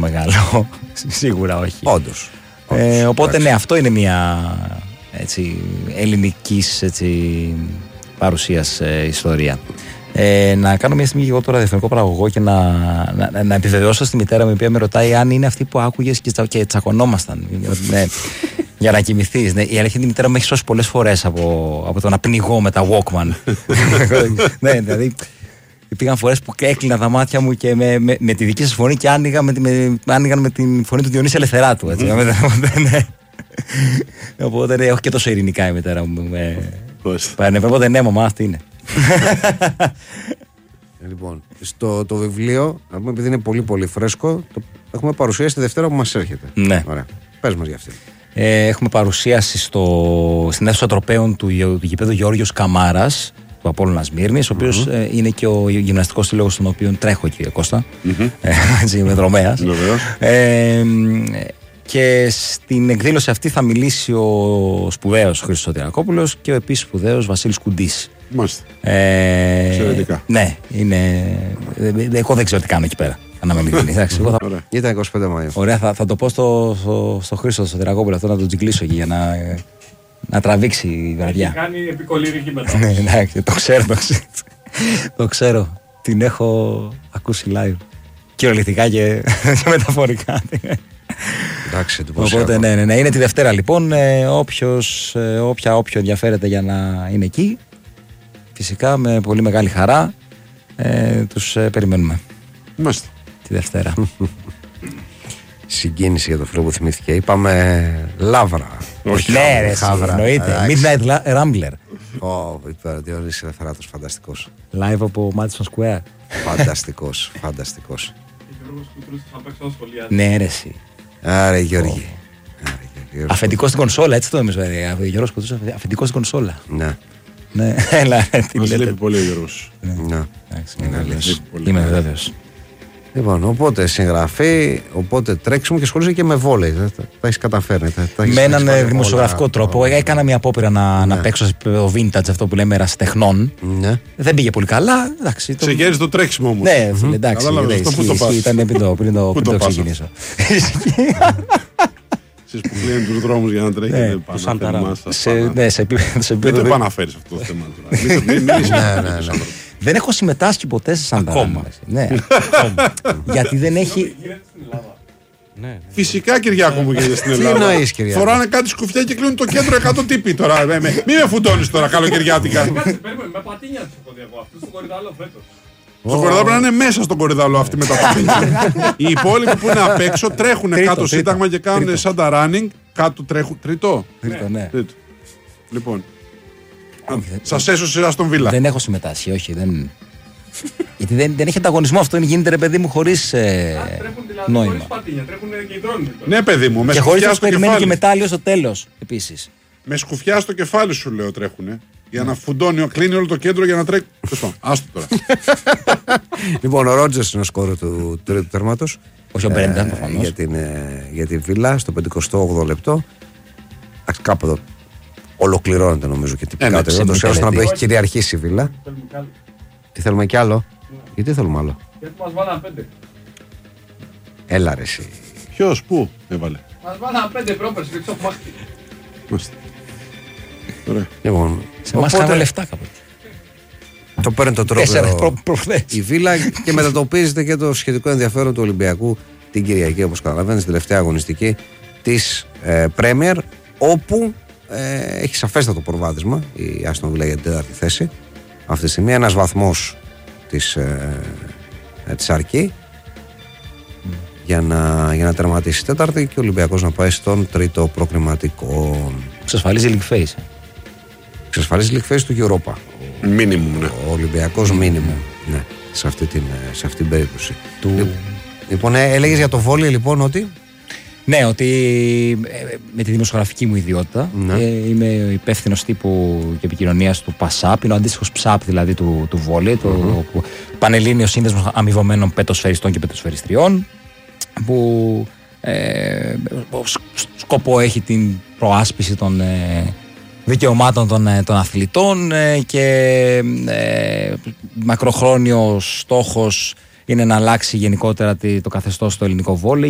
μεγάλο. Σίγουρα όχι. Όντως. Οπότε ναι, αυτό είναι μια ελληνικής παρουσίας ιστορία. Να κάνω μια στιγμή εγώ τώρα διαφορετικό παραγωγό και να επιβεβαιώσω στη μητέρα μου, η οποία με ρωτάει αν είναι αυτή που άκουγες και τσακωνόμασταν. Ναι, για να κοιμηθείς. Ναι, η αλήθεια είναι η μητέρα μου έχει σώσει πολλές φορές από το να πνιγώ με τα Walkman. Ναι, δηλαδή υπήρχαν φορές που έκλεινα τα μάτια μου και με τη δική σας φωνή και άνοιγαν με την φωνή του Διονύση Ελευθεράτου. Οπότε όχι και τόσο ειρηνικά η μητέρα μου. Οπότε ναι, μαμά, αυτή είναι. Λοιπόν, το βιβλίο, να πούμε, επειδή είναι πολύ πολύ φρέσκο, το έχουμε παρουσιάσει τη Δευτέρα που μας έρχεται. Ναι. Ωραία. Πες μας για αυτή. Έχουμε παρουσίαση στην αίθουσα τροπέων του γηπέδου Γεώργιος Καμάρας, του Απόλλωνα Σμύρνης, ο οποίος είναι και ο γυμναστικός σύλλογος στον οποίο τρέχω, κύριε Κώστα. Με δρομέας. Και στην εκδήλωση αυτή θα μιλήσει ο σπουδαίος Χρήστος Σωτηρακόπουλος και ο επίσης σπουδαίος Βασίλης Κουντής. Μάλιστα. Εξαιρετικά. Ναι, εγώ δεν ξέρω τι κάνω εκεί πέρα. Να με Ήταν 25 Μαΐου. Ωραία, θα το πω στο Χρήστο Σωτηρακόπουλο αυτό, να τον τσιγκλίσω εκεί για να τραβήξει η βραδιά. Έχει κάνει επικολυρική μετά. Ναι, εντάξει, το ξέρω. Την έχω ακούσει live. Κυριολεκτικά και μεταφορικά. Εντάξει, οπότε ναι, είναι τη Δευτέρα λοιπόν. Όποιο ενδιαφέρεται για να είναι εκεί, φυσικά με πολύ μεγάλη χαρά τους περιμένουμε. Μάλιστα. Τη Δευτέρα. Συγκίνηση για το φίλο που θυμήθηκε. Είπαμε Λαύρα. Όχι, ναι, ρε, εννοείται. Midnight Rambler. Είπε ο Διονύσης Ελευθεράτος, φανταστικός. Live από Madison Square. Φανταστικός. Ναι, ρε, εσύ. Άρα Γιώργη. Αφεντικό στην κονσόλα, έτσι το νομίζω. Γιώργος Κοντούς, αφεντικό στην κονσόλα. Ναι, έλα, τι μας λέτε. λείπει πολύ ο Γιώργος. Είμαι βέβαιος. Λοιπόν, οπότε συγγραφή, οπότε τρέξιμο και ασχολείσαι και με βόλεϊ. Τα έχεις καταφέρει. Με έναν δημοσιογραφικό τρόπο. Έκανα μια απόπειρα να παίξω σε vintage, αυτό που λέμε ερασιτεχνών. Δεν πήγε πολύ καλά. Ξεκίνησε το τρέξιμο όμως. Ναι, φίλε, εντάξει. Ήταν πριν το ξεκινήσω. Εσείς που κλείνουν τους δρόμους για να τρέχετε πάνω. Ναι, σε επίπεδο. Μην το επαναφέρεις αυτό το θέμα. Δεν έχω συμμετάσχει ποτέ σε Σανταρά. Ναι. Γιατί δεν έχει. Φυσικά, Κυριάκο μου, γίνεται στην Ελλάδα. Τι εννοείς, Κυριάκο? Φοράνε κάτι σκουφιά και κλείνουν το κέντρο 100 τύποι τώρα. Μην με φουντώνεις τώρα καλοκαιριάτικα. Με πατίνια τους έχω δει εγώ αυτούς στον Κορυδάλο φέτος. Στο Κορυδάλο πρέπει να είναι μέσα στον Κορυδάλο αυτοί με τα πατίνια. Οι υπόλοιποι που είναι απ' έξω τρέχουν κάτω Σύνταγμα και κάνουν σαν τα running. Κάτω τρέχουν. Τρίτο. Ναι. Λοιπόν. Σας έσωσε σειρά στον Βίλα. Δεν έχω συμμετάσχει, όχι. Γιατί δεν έχει ανταγωνισμό αυτό. Γίνεται, ρε παιδί μου, χωρίς νόημα. Χωρίς πατίνια, τρέχουν και υδρώνουν. Ναι, παιδί μου, με και χωρίς σκουφιά να στο περιμένει και κεφάλι. μετάλλιο στο τέλος επίσης. Με σκουφιά στο κεφάλι σου λέω τρέχουνε. Για να φουντώνει, κλείνει όλο το κέντρο για να τρέχει. Άστο τώρα. Λοιπόν, ο Ρότζερς είναι ο σκόρερ του τρίτου τέρματος. Όχι ο Μπρένταν, προφανώς. Για τη Βίλα στο 58ο λεπτό. Κάπου εδώ ολοκληρώνεται νομίζω και τυπικά το ώστε να έχει κυριαρχήσει η Βίλα. Τι θέλουμε κι άλλο? Γιατί θέλουμε άλλο? Γιατί μας βάλαν 5. Έλα ρε εσύ. Ποιος, πού έβαλε? Μας βάλαν 5 πρόπερς και έξω μάχτη. Ωραία. Λοιπόν, σε εμάς κάνουμε λεφτά κάποτε. Το παίρνει το τρόπο η Βίλα και μετατοπίζεται και το σχετικό ενδιαφέρον του Ολυμπιακού την Κυριακή, όπως καταλαβαίνετε, στην τελευταία αγωνιστική της Πρέμιερ, όπου έχει σαφέστατο προβάδισμα η Άστον Βίλα για την τέταρτη θέση αυτή τη στιγμή, ένας βαθμός της αρκεί για να τερματίσει τέταρτη και ο Ολυμπιακός να πάει στον τρίτο προκριματικό. Εξασφαλίζει league phase. Εξασφαλίζει league phase του Europa. Μίνιμουμ, ναι. Ο Ολυμπιακός μίνιμουμ, ναι, σε αυτή την περίπτωση. Λοιπόν, έλεγες για το βόλεϊ λοιπόν ότι... Ναι, ότι με τη δημοσιογραφική μου ιδιότητα είμαι υπεύθυνος τύπου και επικοινωνίας του ΠΑΣΑΠ, είναι ο αντίστοιχος ΠΣΑΠ δηλαδή του βόλεϊ, το Πανελλήνιο Σύνδεσμος Αμοιβωμένων Πετοσφαιριστών και Πετοσφαιριστριών, που σκοπό έχει την προάσπιση των δικαιωμάτων των αθλητών και μακροχρόνιος στόχος είναι να αλλάξει γενικότερα το καθεστώς στο ελληνικό βόλεϊ